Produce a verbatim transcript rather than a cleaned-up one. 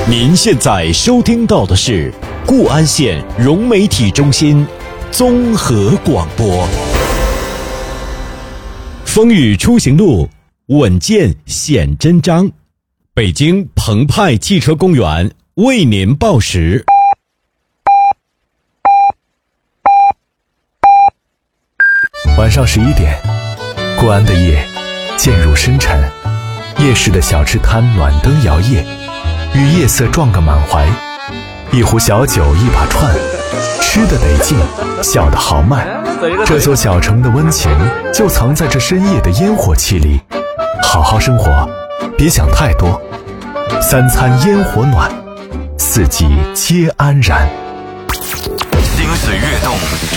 您现在收听到的是固安县融媒体中心综合广播。风雨出行路，稳健显真章。北京澎湃汽车公园为您报时。 晚上十一点，固安的夜渐入深沉，夜市的小吃摊暖灯摇曳，与夜色撞个满怀。一壶小酒一把串，吃得得劲，笑得豪迈。这座小城的温情就藏在这深夜的烟火气里。好好生活，别想太多。三餐烟火暖，四季皆安然。 心随跃动，